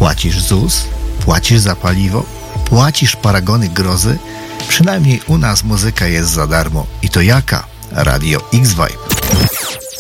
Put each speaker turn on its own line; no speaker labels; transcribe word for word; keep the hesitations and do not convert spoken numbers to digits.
Płacisz ZUS? Płacisz za paliwo? Płacisz paragony grozy? Przynajmniej u nas muzyka jest za darmo. I to jaka? Radio X-Vibe.